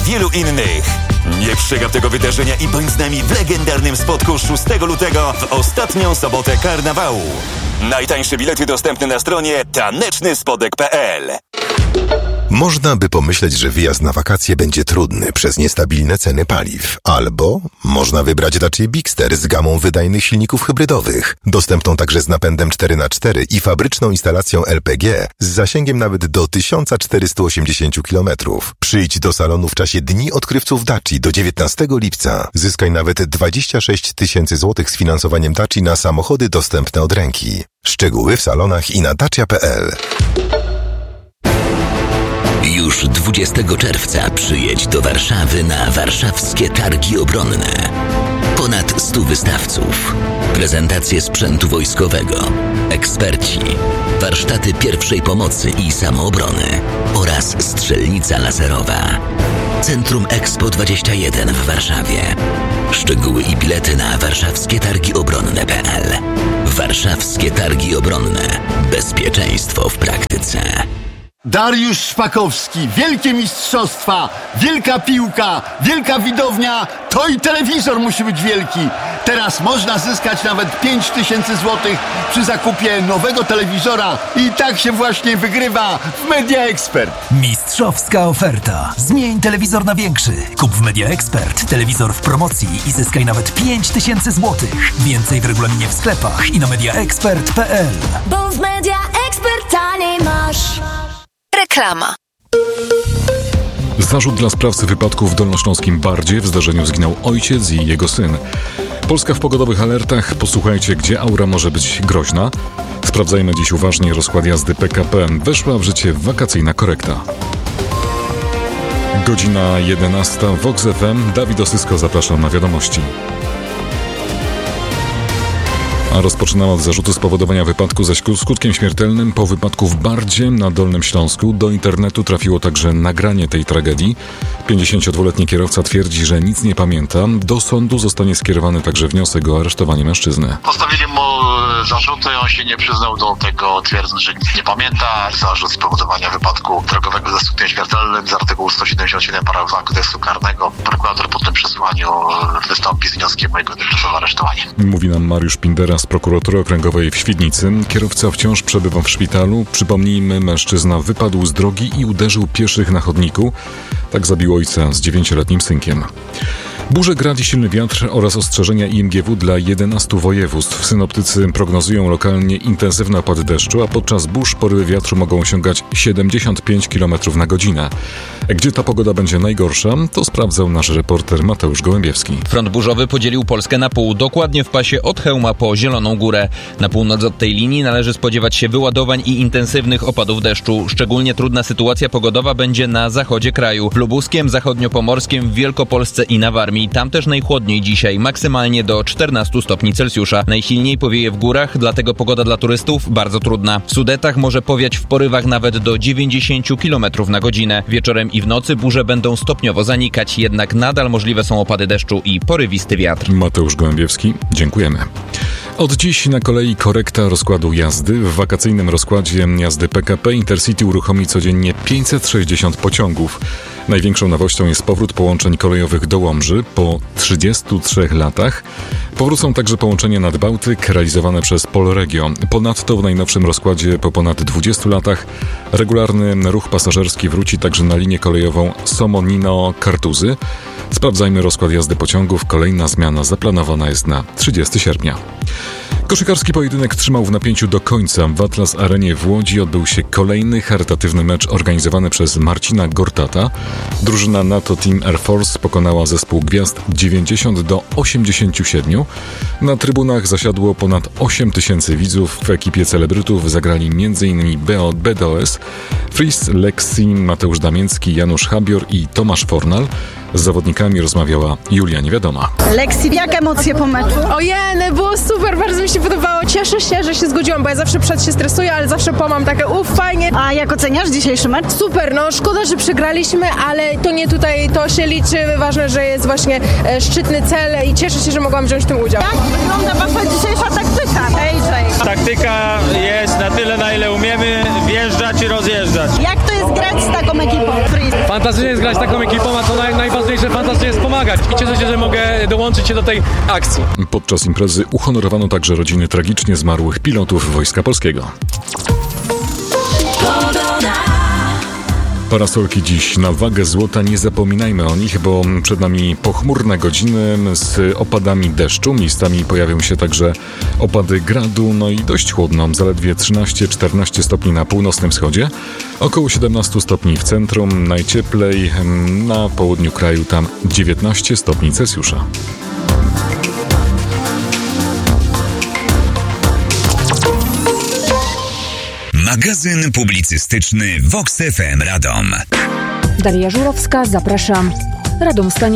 wielu innych. Nie przegap tego wydarzenia i bądź z nami w legendarnym spotku 6 lutego w ostatnią sobotę karnawału. Najtańsze bilety dostępne na stronie tanecznyspodek.pl. Można by pomyśleć, że wyjazd na wakacje będzie trudny przez niestabilne ceny paliw. Albo można wybrać Dacia Bigster z gamą wydajnych silników hybrydowych, dostępną także z napędem 4x4 i fabryczną instalacją LPG z zasięgiem nawet do 1480 km. Przyjdź do salonu w czasie Dni Odkrywców Daci do 19 lipca. Zyskaj nawet 26 000 złotych z finansowaniem Daci na samochody dostępne od ręki. Szczegóły w salonach i na dacia.pl. Już 20 czerwca przyjedź do Warszawy na warszawskie targi obronne. Ponad 100 wystawców, prezentacje sprzętu wojskowego, eksperci, warsztaty pierwszej pomocy i samoobrony oraz strzelnica laserowa. Centrum Expo 21 w Warszawie. Szczegóły i bilety na warszawskietargiobronne.pl. Warszawskie Targi Obronne. Bezpieczeństwo w praktyce. Dariusz Szpakowski, wielkie mistrzostwa, wielka piłka, wielka widownia, to i telewizor musi być wielki. Teraz można zyskać nawet 5000 złotych przy zakupie nowego telewizora i tak się właśnie wygrywa w Media Expert. Mistrzowska oferta. Zmień telewizor na większy. Kup w Media Expert telewizor w promocji i zyskaj nawet 5000 złotych. Więcej w regulaminie w sklepach i na mediaexpert.pl. Bo w Media Expert taniej masz. Reklama. Zarzut dla sprawcy wypadku w dolnośląskim Bardzie. W zdarzeniu zginął ojciec i jego syn. Polska w pogodowych alertach. Posłuchajcie, gdzie aura może być groźna. Sprawdzajmy dziś uważnie rozkład jazdy PKP. Weszła w życie wakacyjna korekta. Godzina 11. Vox FM. Dawid Osysko, zapraszam na wiadomości. A rozpoczynamy od zarzutu spowodowania wypadku ze skutkiem śmiertelnym po wypadku w Bardzie na Dolnym Śląsku. Do internetu trafiło także nagranie tej tragedii. 52-letni kierowca twierdzi, że nic nie pamięta. Do sądu zostanie skierowany także wniosek o aresztowanie mężczyzny. Postawili mu zarzuty, on się nie przyznał do tego, twierdząc, że nic nie pamięta. Zarzut spowodowania wypadku drogowego ze skutkiem śmiertelnym z artykułu 177 paragraf 2 kodeksu karnego. Prokurator po tym przesłuchaniu wystąpi z wnioskiem o jego tymczasowe aresztowanie. Mówi nam Mariusz Pindera z prokuratury okręgowej w Świdnicy. Kierowca wciąż przebywa w szpitalu. Przypomnijmy, mężczyzna wypadł z drogi i uderzył pieszych na chodniku. Tak zabił ojca z 9-letnim synkiem. Burze, grad i silny wiatr oraz ostrzeżenia IMGW dla 11 województw. Synoptycy prognozują lokalnie intensywne opady deszczu, a podczas burz porywy wiatru mogą osiągać 75 km na godzinę. Gdzie ta pogoda będzie najgorsza, to sprawdzał nasz reporter Mateusz Gołębiewski. Front burzowy podzielił Polskę na pół, dokładnie w pasie od Chełma po Zieloną Górę. Na północ od tej linii należy spodziewać się wyładowań i intensywnych opadów deszczu. Szczególnie trudna sytuacja pogodowa będzie na zachodzie kraju. W Lubuskiem, zachodniopomorskim, w Wielkopolsce i na Warmii. Tam też najchłodniej dzisiaj, maksymalnie do 14 stopni Celsjusza. Najsilniej powieje w górach, dlatego pogoda dla turystów bardzo trudna. W Sudetach może powiać w porywach nawet do 90 km na godzinę. Wieczorem i w nocy burze będą stopniowo zanikać, jednak nadal możliwe są opady deszczu i porywisty wiatr. Mateusz Gołębiewski, dziękujemy. Od dziś na kolei korekta rozkładu jazdy. W wakacyjnym rozkładzie jazdy PKP Intercity uruchomi codziennie 560 pociągów. Największą nowością jest powrót połączeń kolejowych do Łomży po 33 latach. Powrócą także połączenia Nadbałtyk realizowane przez Polregio. Ponadto w najnowszym rozkładzie po ponad 20 latach regularny ruch pasażerski wróci także na linię kolejową Somonino-Kartuzy. Sprawdzajmy rozkład jazdy pociągów. Kolejna zmiana zaplanowana jest na 30 sierpnia. Koszykarski pojedynek trzymał w napięciu do końca. W Atlas Arenie w Łodzi odbył się kolejny charytatywny mecz organizowany przez Marcina Gortata. Drużyna NATO Team Air Force pokonała zespół Gwiazd 90-87. Na trybunach zasiadło ponad 8 000 widzów. W ekipie celebrytów zagrali m.in. BDOS, Fris, Lexi, Mateusz Damięcki, Janusz Habior i Tomasz Fornal. Z zawodnikami rozmawiała Julia Niewiadoma. Lexi, jak emocje po meczu? Ojej, było super, bardzo mi się podobało. Cieszę się, że się zgodziłam, bo ja zawsze przed się stresuję, ale zawsze po mam takie fajnie. A jak oceniasz dzisiejszy mecz? Super, no szkoda, że przegraliśmy, ale to nie tutaj, to się liczy. Ważne, że jest właśnie szczytny cel i cieszę się, że mogłam wziąć w tym udział. Jak wygląda wasza dzisiejsza taktyka, AJ? Taktyka jest na tyle, na ile umiemy wjeżdżać i rozjeżdżać. Jak to jest gra grać z taką ekipą. Fantastycznie jest grać z taką ekipą, a co najważniejsze, fantastycznie jest pomagać. I cieszę się, że mogę dołączyć się do tej akcji. Podczas imprezy uhonorowano także rodziny tragicznie zmarłych pilotów Wojska Polskiego. Parasolki dziś na wagę złota, nie zapominajmy o nich, bo przed nami pochmurne godziny z opadami deszczu. Miejscami pojawią się także opady gradu, no i dość chłodno, zaledwie 13-14 stopni na północnym wschodzie, około 17 stopni w centrum, najcieplej na południu kraju, tam 19 stopni Celsjusza. Magazyn publicystyczny Vox FM Radom. Daria Żurowska, zapraszam. Radomska